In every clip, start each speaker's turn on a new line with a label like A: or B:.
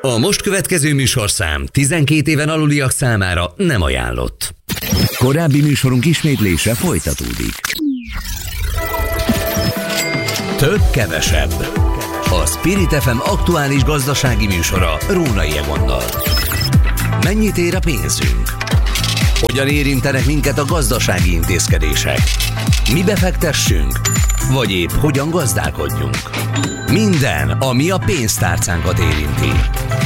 A: A most következő műsorszám 12 éven aluliak számára nem ajánlott.
B: Korábbi műsorunk ismétlése folytatódik.
A: Több kevesebb.
B: A Spirit FM aktuális gazdasági műsora Rónai Egonnal. Mennyit ér a pénzünk? Hogyan érintenek minket a gazdasági intézkedések? Mi befektessünk? Vagy épp hogyan gazdálkodjunk? Minden, ami a pénztárcánkat érinti.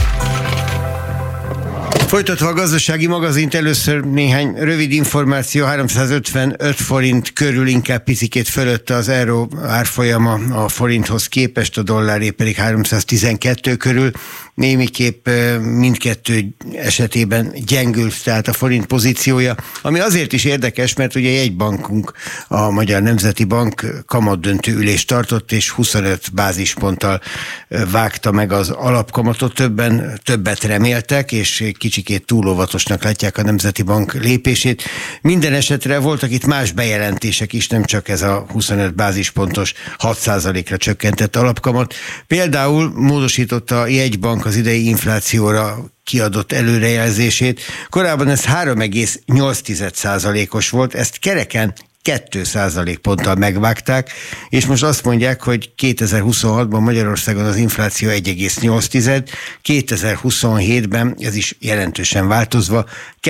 C: Folytatva a gazdasági magazint, először néhány rövid információ. 355 forint körül, inkább picikét fölött az euró árfolyama a forinthoz képest, a dolláré pedig 312 körül. Némiképp mindkettő esetében gyengül, tehát a forint pozíciója, ami azért is érdekes, mert ugye jegybankunk, a Magyar Nemzeti Bank kamatdöntő ülést tartott, és 25 bázisponttal vágta meg az alapkamatot. Többet reméltek, és kicsikét túl óvatosnak látják a Nemzeti Bank lépését. Minden esetre voltak itt más bejelentések is, nem csak ez a 25 bázispontos 6%-ra csökkentett alapkamat. Például módosította a jegybank az idei inflációra kiadott előrejelzését. Korábban ez 3,8%-os volt, ezt kereken 2% ponttal megvágták, és most azt mondják, hogy 2026-ban Magyarországon az infláció 1,8, 2027-ben ez is jelentősen változva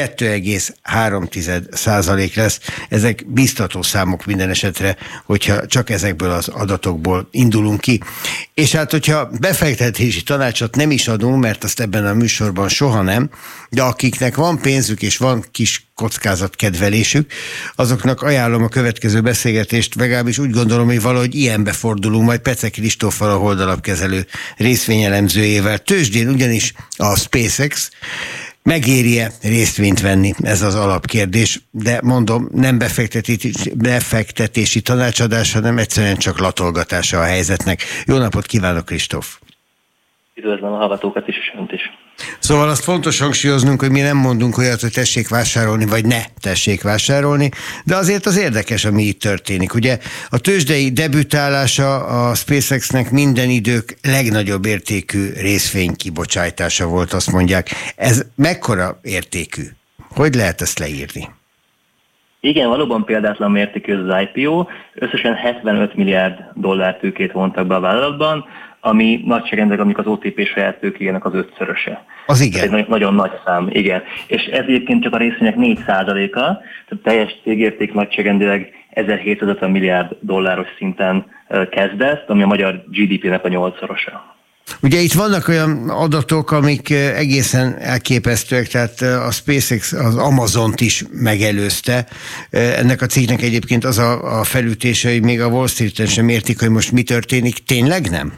C: 2,3% lesz. Ezek biztató számok minden esetre, hogyha csak ezekből az adatokból indulunk ki. És hát, hogyha befektetési tanácsot nem is adunk, mert azt ebben a műsorban soha nem, de akiknek van pénzük és van kis kockázatkedvelésük, azoknak ajánlom a következő beszélgetést, legalábbis úgy gondolom, hogy valahogy ilyenbe fordulunk, majd Pece Kristóffal, a Holdalapkezelő részvényelemzőjével. Tőzsdén ugyanis a SpaceX. Megéri-e részvényt venni? Ez az alapkérdés, de mondom, nem befektetési tanácsadás, hanem egyszerűen csak latolgatása a helyzetnek. Jó napot kívánok, Kristóf!
D: Üdvözlöm a hallgatókat is, és önt is.
C: Szóval azt fontos hangsúlyoznunk, hogy mi nem mondunk olyat, hogy tessék vásárolni, vagy ne tessék vásárolni, de azért az érdekes, ami itt történik. Ugye a tőzsdei debütálása a SpaceX-nek minden idők legnagyobb értékű részvénykibocsátása volt, azt mondják. Ez mekkora értékű? Hogy lehet ezt leírni?
D: Igen, valóban példátlan mértékű az IPO. Összesen 75 milliárd dollár tőkét vontak be a vállalatban, ami nagyságrendileg mondjuk az OTP saját tőkéjének az 5-szöröse.
C: Az igen.
D: Ez egy nagyon nagy szám, igen. És ez egyébként csak a részvények 4%-a, tehát teljes cégérték nagyságrendileg 1750 milliárd dolláros szinten kezdett, ami a magyar GDP-nek a 8-szorosa.
C: Ugye itt vannak olyan adatok, amik egészen elképesztőek, tehát a SpaceX az Amazont is megelőzte. Ennek a cégnek egyébként az a felütése, hogy még a Wall Street-en sem értik, hogy most mi történik. Tényleg nem?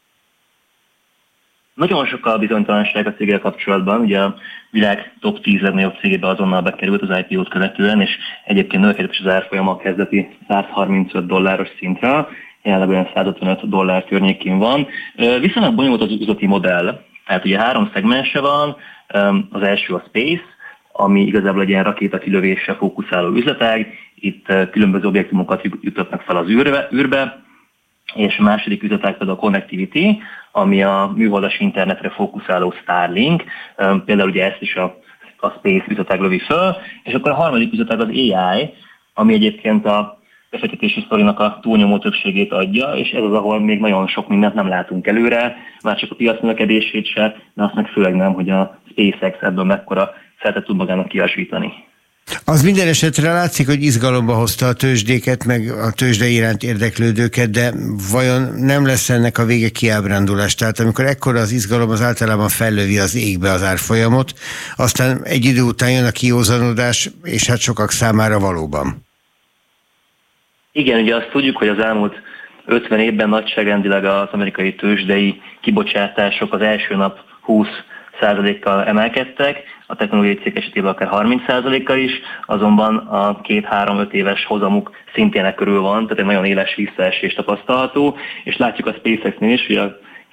D: Nagyon sok a bizonytalanság a céggel kapcsolatban. Ugye a világ top 10 legnagyobb cégébe azonnal bekerült az IPO-t követően, és egyébként növekedett is az árfolyama a kezdeti 135 dolláros szintre. Jelenleg olyan 155 dollár környékén van. Viszonylag bonyolult az üzleti modell. Tehát ugye 3 szegmense van, az első a Space, ami igazából egy ilyen rakétakilövésre fókuszáló üzletág. Itt különböző objektumokat jutatnak fel az űrbe, és a második üzletág pedig a Connectivity, ami a műholdas internetre fókuszáló Starlink. Például ugye ezt is a Space üzletág lövi föl, és akkor a harmadik üzletág az AI, ami egyébként a befektetési sztorinak a túlnyomó többségét adja, és ez az, ahol még nagyon sok mindent nem látunk előre, már csak a piac növekedését se, de azt meg főleg nem, hogy a SpaceX ebből mekkora szeretet tud magának kiasítani.
C: Az minden esetre látszik, hogy izgalomba hozta a tőzsdéket, meg a tőzsde iránt érdeklődőket, de vajon nem lesz ennek a vége kiábrándulás? Tehát amikor ekkora az izgalom, az általában fellövi az égbe az árfolyamot, aztán egy idő után jön a kiózanodás, és hát sokak számára valóban.
D: Igen, ugye azt tudjuk, hogy az elmúlt 50 évben nagyságrendileg az amerikai tőzsdei kibocsátások az első nap 20%-kal emelkedtek, a technológiai cég esetében akár 30%-kal is, azonban a 2-3-5 éves hozamuk szintén körül van, tehát egy nagyon éles visszaesés tapasztalható, és látjuk a SpaceX-nél is, hogy a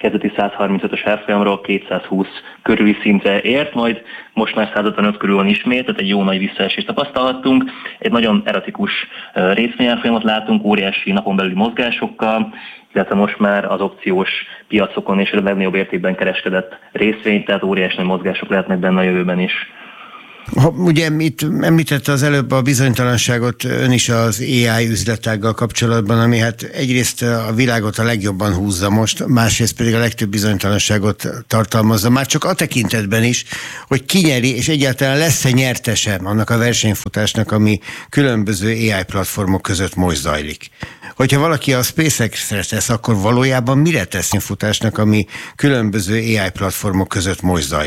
D: kezdeti 135-ös árfolyamról 220 körüli szintre ért, majd most már 155 körül van ismét, tehát egy jó nagy visszaesést tapasztalhattunk. Egy nagyon eratikus részvényárfolyamot látunk, óriási napon belüli mozgásokkal, illetve most már az opciós piacokon és a legnagyobb értékben kereskedett részvény, tehát óriási nagy mozgások lehetnek benne a jövőben is.
C: Ugye itt említette az előbb a bizonytalanságot ön is az AI üzletággal kapcsolatban, ami hát egyrészt a világot a legjobban húzza most, másrészt pedig a legtöbb bizonytalanságot tartalmazza. Már csak a tekintetben is, hogy ki nyeri, és egyáltalán lesz-e nyertese annak a versenyfutásnak, ami különböző AI platformok között most zajlik. Hogyha valaki a SpaceX-re tesz, akkor valójában mire tesz futásnak, ami különböző AI platformok között most zajlik?